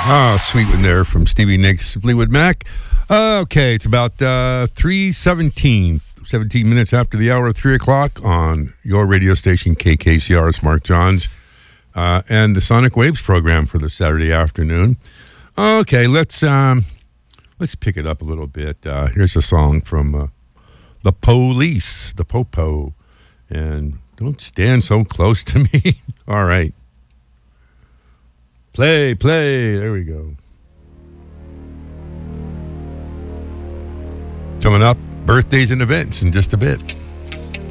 Oh, sweet one there from Stevie Nicks, Fleetwood Mac. Okay, it's about 3:17, 17 minutes after the hour of 3 o'clock on your radio station, KKCR. It's Mark Johns and the Sonic Waves program for the Saturday afternoon. Okay, let's pick it up a little bit. Here's a song from The Police, the Popo, and Don't Stand So Close to Me. All right. Play. There we go. Coming up, birthdays and events in just a bit.